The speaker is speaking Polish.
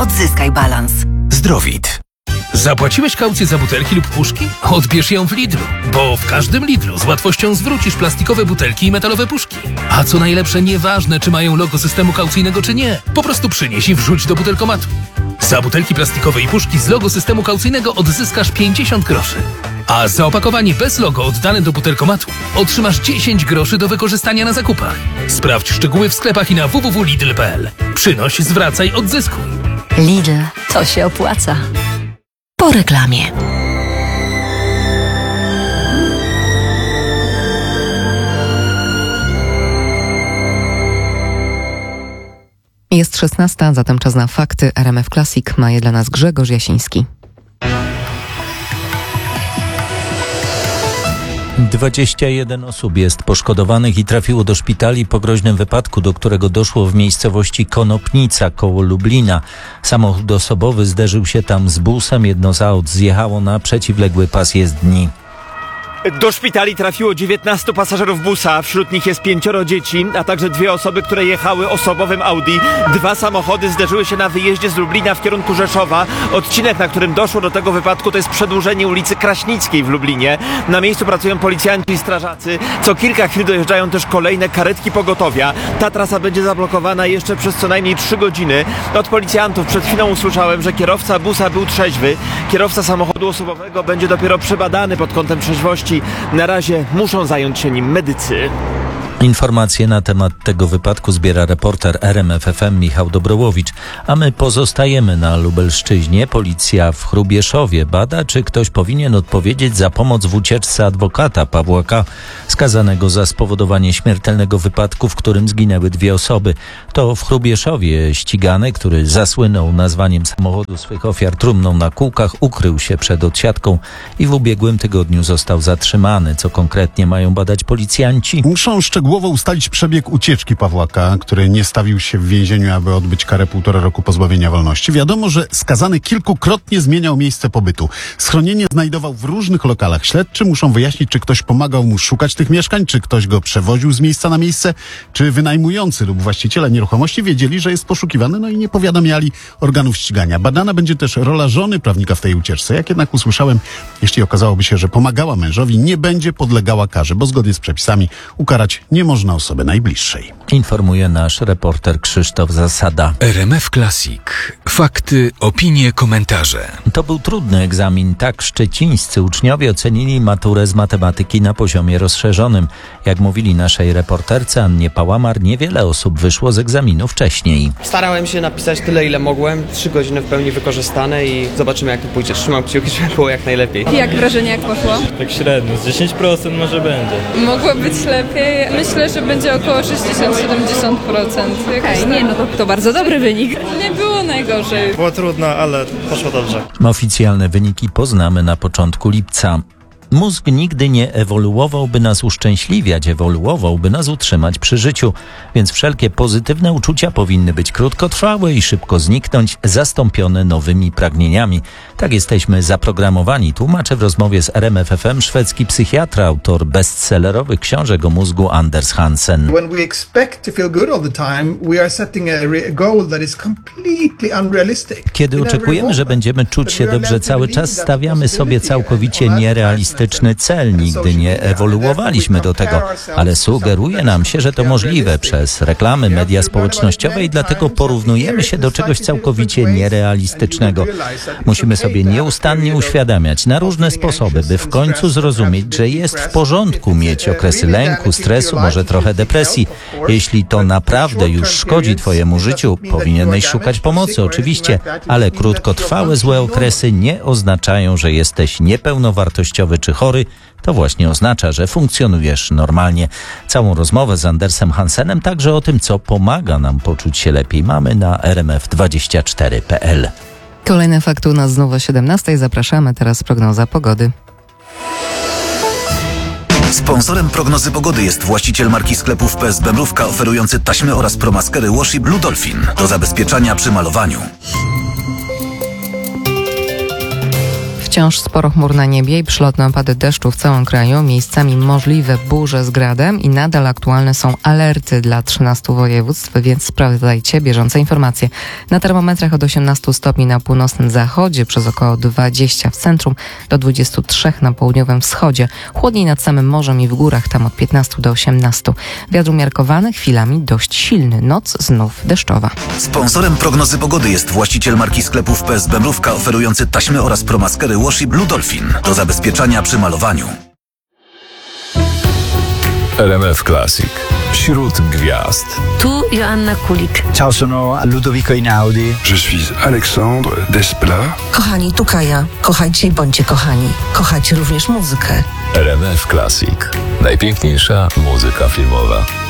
Odzyskaj balans. Zdrowit. Zapłaciłeś kaucję za butelki lub puszki? Odbierz ją w Lidlu, bo w każdym Lidlu z łatwością zwrócisz plastikowe butelki i metalowe puszki. A co najlepsze, nieważne czy mają logo systemu kaucyjnego czy nie, po prostu przynieś i wrzuć do butelkomatu. Za butelki plastikowe i puszki z logo systemu kaucyjnego odzyskasz 50 groszy. A za opakowanie bez logo oddane do butelkomatu otrzymasz 10 groszy do wykorzystania na zakupach. Sprawdź szczegóły w sklepach i na www.lidl.pl. Przynoś, zwracaj, odzyskuj. Lidl, to się opłaca. Po reklamie. Jest 16, zatem czas na fakty. RMF Classic ma je dla nas Grzegorz Jasiński. 21 osób jest poszkodowanych i trafiło do szpitali po groźnym wypadku, do którego doszło w miejscowości Konopnica koło Lublina. Samochód osobowy zderzył się tam z busem, jedno z aut zjechało na przeciwległy pas jezdni. Do szpitali trafiło 19 pasażerów busa, wśród nich jest 5 dzieci, a także 2 osoby, które jechały osobowym Audi. 2 samochody zderzyły się na wyjeździe z Lublina w kierunku Rzeszowa. Odcinek, na którym doszło do tego wypadku, to jest przedłużenie ulicy Kraśnickiej w Lublinie. Na miejscu pracują policjanci i strażacy. Co kilka chwil dojeżdżają też kolejne karetki pogotowia. Ta trasa będzie zablokowana jeszcze przez co najmniej 3 godziny. Od policjantów przed chwilą usłyszałem, że kierowca busa był trzeźwy. Kierowca samochodu osobowego będzie dopiero przebadany pod kątem trzeźwości. Na razie muszą zająć się nim medycy. Informacje na temat tego wypadku zbiera reporter RMF FM Michał Dobrołowicz. A my pozostajemy na Lubelszczyźnie. Policja w Hrubieszowie bada, czy ktoś powinien odpowiedzieć za pomoc w ucieczce adwokata Pawła K., skazanego za spowodowanie śmiertelnego wypadku, w którym zginęły 2 osoby. To w Hrubieszowie ścigany, który zasłynął nazwaniem samochodu swych ofiar trumną na kółkach, ukrył się przed odsiadką i w ubiegłym tygodniu został zatrzymany. Co konkretnie mają badać policjanci? Muszą szczegółowo ustalić przebieg ucieczki Pawła K., który nie stawił się w więzieniu, aby odbyć karę 1,5 roku pozbawienia wolności. Wiadomo, że skazany kilkukrotnie zmieniał miejsce pobytu. Schronienie znajdował w różnych lokalach. Śledczy muszą wyjaśnić, czy ktoś pomagał mu szukać tych mieszkań, czy ktoś go przewoził z miejsca na miejsce, czy wynajmujący lub właściciele nieruchomości wiedzieli, że jest poszukiwany, no i nie powiadamiali organów ścigania. Badana będzie też rola żony prawnika w tej ucieczce. Jak jednak usłyszałem, jeśli okazałoby się, że pomagała mężowi, nie będzie podlegała karze, bo zgodnie z przepisami ukarać nie można osoby najbliższej. Informuje nasz reporter Krzysztof Zasada. RMF Classic. Fakty, opinie, komentarze. To był trudny egzamin. Tak szczecińscy uczniowie ocenili maturę z matematyki na poziomie rozszerzonym. Jak mówili naszej reporterce Annie Pałamar, niewiele osób wyszło z egzaminu wcześniej. Starałem się napisać tyle, ile mogłem. 3 godziny w pełni wykorzystane i zobaczymy, jak to pójdzie. Trzymam kciuki, żeby było jak najlepiej. Jak wrażenie, jak poszło? Tak średnio, z 10% może będzie. Mogło być lepiej. Myślę, że będzie około 60-70%. Okej, nie, no to bardzo dobry wynik. Nie było najgorzej. Było trudno, ale poszło dobrze. Oficjalne wyniki poznamy na początku lipca. Mózg nigdy nie ewoluował, by nas uszczęśliwiać, ewoluował, by nas utrzymać przy życiu, więc wszelkie pozytywne uczucia powinny być krótkotrwałe i szybko zniknąć, zastąpione nowymi pragnieniami. Tak jesteśmy zaprogramowani, tłumaczy w rozmowie z RMF FM szwedzki psychiatra, autor bestsellerowych książek o mózgu Anders Hansen. When we expect to feel good all the time, we are setting a goal that is completely unrealistic. Kiedy oczekujemy, że będziemy czuć się dobrze cały czas, stawiamy sobie całkowicie nierealistyczny cel. Nigdy nie ewoluowaliśmy do tego, ale sugeruje nam się, że to możliwe przez reklamy, media społecznościowe i dlatego porównujemy się do czegoś całkowicie nierealistycznego. Musimy sobie nieustannie uświadamiać na różne sposoby, by w końcu zrozumieć, że jest w porządku mieć okresy lęku, stresu, może trochę depresji. Jeśli to naprawdę już szkodzi twojemu życiu, powinieneś szukać pomocy, oczywiście, ale krótkotrwałe złe okresy nie oznaczają, że jesteś niepełnowartościowy czy chory. To właśnie oznacza, że funkcjonujesz normalnie. Całą rozmowę z Andersem Hansenem, także o tym, co pomaga nam poczuć się lepiej, mamy na rmf24.pl. Kolejne fakty u nas znów o 17:00. Zapraszamy, teraz prognoza pogody. Sponsorem prognozy pogody jest właściciel marki sklepów PSB Mrówka, oferujący taśmy oraz promaskery Washi Blue Dolphin do zabezpieczania przy malowaniu. Wciąż sporo chmur na niebie i przelotne opady deszczu w całym kraju, miejscami możliwe burze z gradem i nadal aktualne są alerty dla 13 województw, więc sprawdzajcie bieżące informacje. Na termometrach od 18 stopni na północnym zachodzie, przez około 20 w centrum, do 23 na południowym wschodzie. Chłodniej nad samym morzem i w górach, tam od 15 do 18. Wiatr umiarkowany, chwilami dość silny, noc znów deszczowa. Sponsorem prognozy pogody jest właściciel marki sklepów PSB Mrówka, oferujący taśmy oraz promaskery Washi Blue Dolphin do zabezpieczania przy malowaniu. RMF Classic. Wśród gwiazd. Tu Joanna Kulik. Ciao, sono Ludovico Einaudi. Je suis Alexandre Desplat. Kochani, tu Kaja. Kochajcie i bądźcie kochani. Kochajcie również muzykę. RMF Classic. Najpiękniejsza muzyka filmowa.